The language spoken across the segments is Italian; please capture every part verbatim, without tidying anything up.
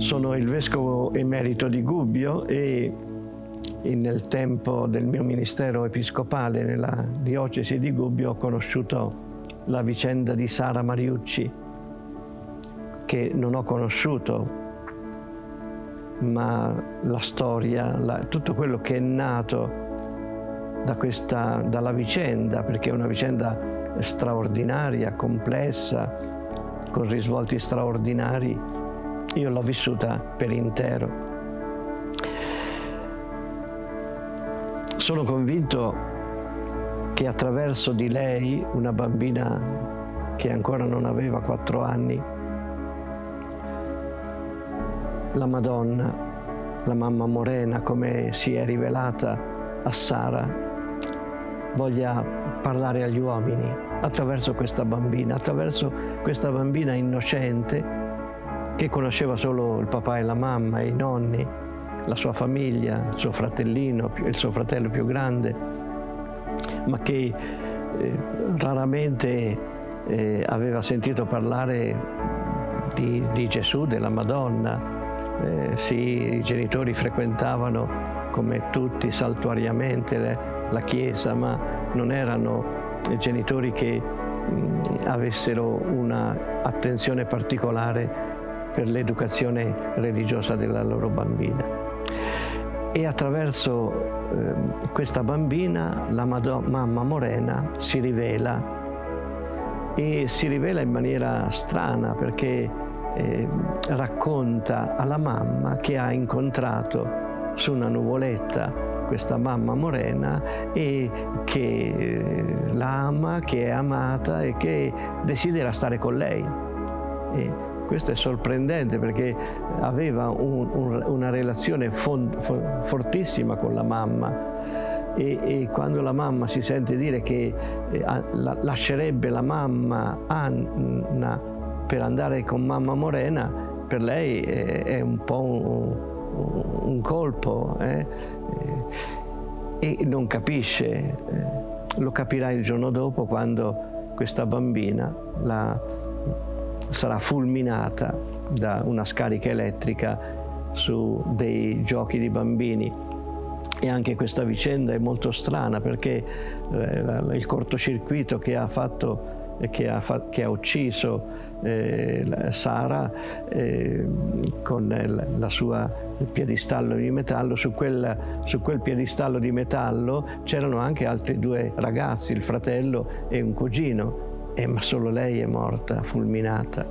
Sono il vescovo emerito di Gubbio e nel tempo del mio ministero episcopale nella diocesi di Gubbio ho conosciuto la vicenda di Sara Mariucci, che non ho conosciuto, ma la storia, la, tutto quello che è nato da questa, dalla vicenda, perché è una vicenda straordinaria, complessa, con risvolti straordinari, io l'ho vissuta per intero. Sono convinto che attraverso di lei, una bambina che ancora non aveva quattro anni, la Madonna, la mamma Morena, come si è rivelata a Sara, voglia parlare agli uomini attraverso questa bambina, attraverso questa bambina innocente che conosceva solo il papà e la mamma e i nonni, la sua famiglia, il suo fratellino, il suo fratello più grande, ma che eh, raramente eh, aveva sentito parlare di, di Gesù, della Madonna. Eh, sì, i genitori frequentavano come tutti saltuariamente le, la chiesa, ma non erano genitori che mh, avessero una attenzione particolare per l'educazione religiosa della loro bambina. E attraverso eh, questa bambina la Madonna, mamma Morena si rivela, e si rivela in maniera strana, perché eh, racconta alla mamma che ha incontrato su una nuvoletta questa mamma Morena e che eh, la ama, che è amata e che desidera stare con lei. E questo è sorprendente, perché aveva un, un, una relazione fond, fortissima con la mamma, e, e quando la mamma si sente dire che eh, la, lascerebbe la mamma Anna per andare con mamma Morena, per lei è, è un po' un, un colpo, eh? E non capisce, eh, lo capirà il giorno dopo, quando questa bambina la sarà fulminata da una scarica elettrica su dei giochi di bambini. E anche questa vicenda è molto strana, perché eh, il cortocircuito che ha fatto che ha, fa, che ha ucciso eh, Sara eh, con il, la sua il piedistallo di metallo, su quel, su quel piedistallo di metallo c'erano anche altri due ragazzi, il fratello e un cugino. Eh, ma solo lei è morta, fulminata.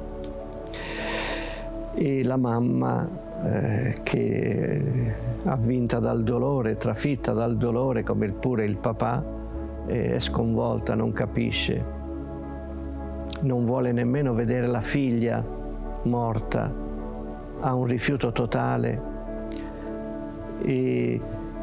E la mamma, eh, che avvinta dal dolore, trafitta dal dolore, come pure il papà, eh, è sconvolta, non capisce, non vuole nemmeno vedere la figlia morta, ha un rifiuto totale e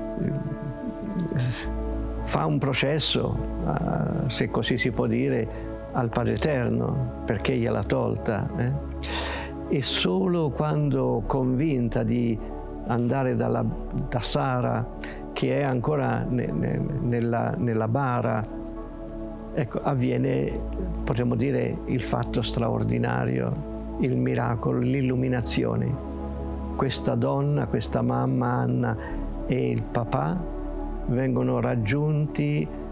fa un processo, eh, se così si può dire, al Padre Eterno, perché gliel'ha tolta. Eh? E solo quando, convinta di andare dalla, da Sara, che è ancora ne, ne, nella, nella bara, ecco, avviene, potremmo dire, il fatto straordinario, il miracolo, l'illuminazione. Questa donna, questa mamma Anna e il papà vengono raggiunti